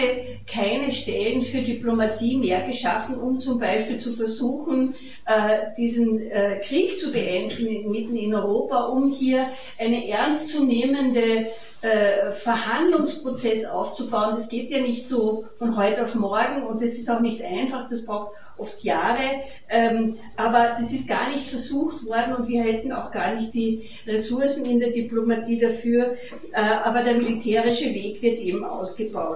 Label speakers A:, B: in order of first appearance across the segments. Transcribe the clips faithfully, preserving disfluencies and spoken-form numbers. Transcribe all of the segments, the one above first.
A: keine Stellen für Diplomatie mehr geschaffen, um zum Beispiel zu versuchen, diesen Krieg zu beenden mitten in Europa, um hier eine ernstzunehmende Verhandlungsprozess aufzubauen. Das geht ja nicht so von heute auf morgen und das ist auch nicht einfach, das braucht oft Jahre, ähm, aber das ist gar nicht versucht worden und wir hätten auch gar nicht die Ressourcen in der Diplomatie dafür, äh, aber der militärische Weg wird eben ausgebaut.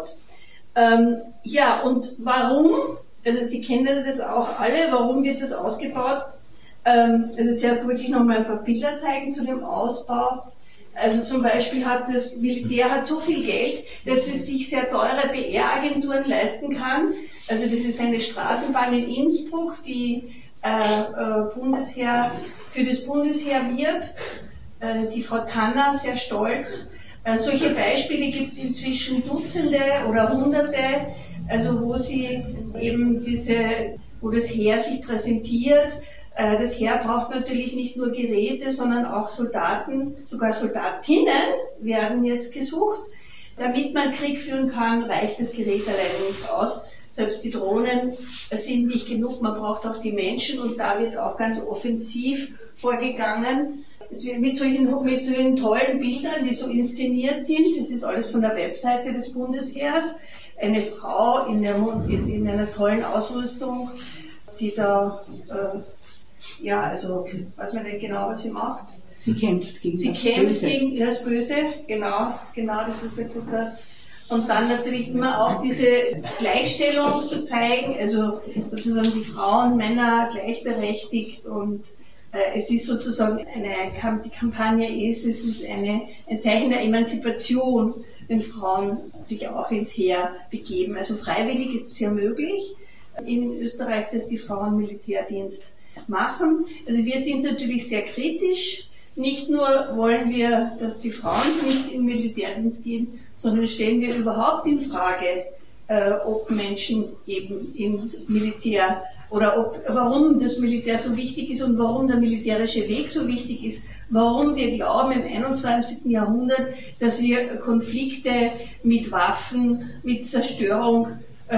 A: Ähm, ja, und warum? Also Sie kennen das auch alle, warum wird das ausgebaut? Ähm, also zuerst wollte ich noch mal ein paar Bilder zeigen zu dem Ausbau. Also zum Beispiel hat das Militär hat so viel Geld, dass es sich sehr teure P R-Agenturen leisten kann. Also das ist eine Straßenbahn in Innsbruck, die äh, äh, Bundesheer, für das Bundesheer wirbt. Äh, die Frau Tanner, sehr stolz. Äh, solche Beispiele gibt es inzwischen Dutzende oder Hunderte, also wo sie eben diese, wo das Heer sich präsentiert. Das Heer braucht natürlich nicht nur Geräte, sondern auch Soldaten, sogar Soldatinnen werden jetzt gesucht. Damit man Krieg führen kann, reicht das Gerät alleine nicht aus. Selbst die Drohnen sind nicht genug, man braucht auch die Menschen und da wird auch ganz offensiv vorgegangen. Es wird mit solchen, mit solchen tollen Bildern, die so inszeniert sind, das ist alles von der Webseite des Bundesheers. Eine Frau in der, ist in einer tollen Ausrüstung, die da äh, ja, also weiß man nicht genau, was sie macht.
B: Sie kämpft gegen
A: sie
B: das
A: kämpft
B: Böse.
A: gegen das Böse, genau, genau, das ist ein guter. Und dann natürlich immer auch diese Gleichstellung zu zeigen, also sozusagen die Frauen, Männer gleichberechtigt und äh, es ist sozusagen eine, die Kampagne ist, es ist eine, ein Zeichen der Emanzipation, wenn Frauen sich auch ins Heer begeben. Also freiwillig ist es ja möglich in Österreich, dass die Frauen Militärdienst machen. Also wir sind natürlich sehr kritisch. Nicht nur wollen wir, dass die Frauen nicht in den Militärdienst gehen, sondern stellen wir überhaupt in Frage, äh, ob Menschen eben ins Militär oder ob, warum das Militär so wichtig ist und warum der militärische Weg so wichtig ist, warum wir glauben im einundzwanzigsten Jahrhundert, dass wir Konflikte mit Waffen, mit Zerstörung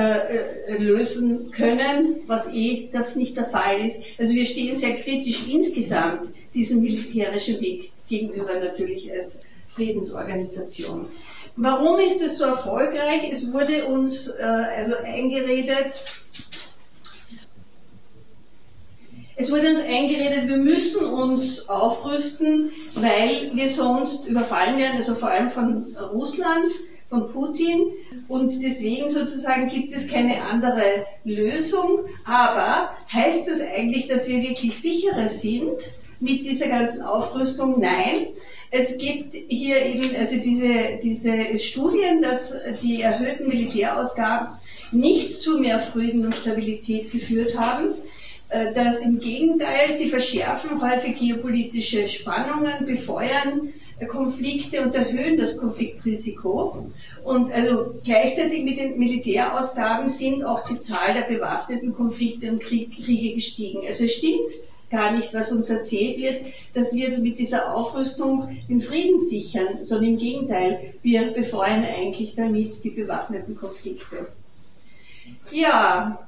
A: Äh, lösen können, was eh nicht der Fall ist. Also wir stehen sehr kritisch insgesamt diesem militärischen Weg gegenüber natürlich als Friedensorganisation. Warum ist es so erfolgreich? Es wurde uns äh, also eingeredet, es wurde uns eingeredet, wir müssen uns aufrüsten, weil wir sonst überfallen werden, also vor allem von Russland, von Putin und deswegen sozusagen gibt es keine andere Lösung. Aber heißt das eigentlich, dass wir wirklich sicherer sind mit dieser ganzen Aufrüstung? Nein. Es gibt hier eben also diese, diese Studien, dass die erhöhten Militärausgaben nicht zu mehr Frieden und Stabilität geführt haben. Dass im Gegenteil, sie verschärfen häufig geopolitische Spannungen, befeuern Konflikte und erhöhen das Konfliktrisiko. Und also gleichzeitig mit den Militärausgaben sind auch die Zahl der bewaffneten Konflikte und Krieg, Kriege gestiegen. Also es stimmt gar nicht, was uns erzählt wird, dass wir mit dieser Aufrüstung den Frieden sichern, sondern im Gegenteil, wir befeuern eigentlich damit die bewaffneten Konflikte. Ja,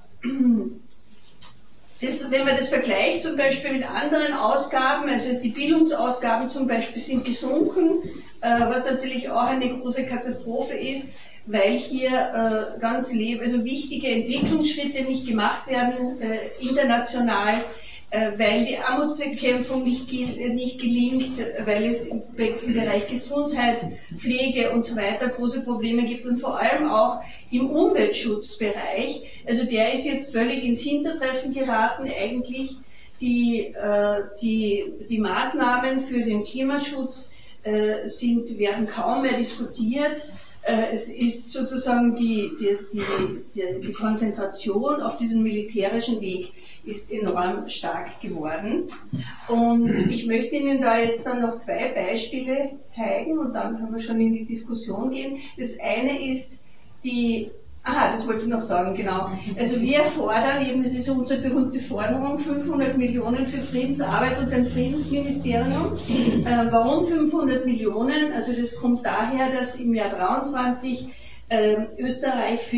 A: Das, wenn man das vergleicht zum Beispiel mit anderen Ausgaben, also die Bildungsausgaben zum Beispiel sind gesunken, äh, was natürlich auch eine große Katastrophe ist, weil hier äh, ganz leb also wichtige Entwicklungsschritte nicht gemacht werden, äh, international, äh, weil die Armutsbekämpfung nicht, nicht gelingt, weil es im, im Bereich Gesundheit, Pflege und so weiter große Probleme gibt und vor allem auch im Umweltschutzbereich, also der ist jetzt völlig ins Hintertreffen geraten, eigentlich die, äh, die, die Maßnahmen für den Klimaschutz äh, sind, werden kaum mehr diskutiert. Äh, es ist sozusagen die, die, die, die, die Konzentration auf diesen militärischen Weg ist enorm stark geworden. Und ich möchte Ihnen da jetzt dann noch zwei Beispiele zeigen und dann können wir schon in die Diskussion gehen. Das eine ist die, aha, das wollte ich noch sagen, genau. Also wir fordern eben, das ist unsere berühmte Forderung, fünfhundert Millionen für Friedensarbeit und ein Friedensministerium. Äh, warum fünfhundert Millionen? Also das kommt daher, dass im Jahr dreiundzwanzig äh, Österreich für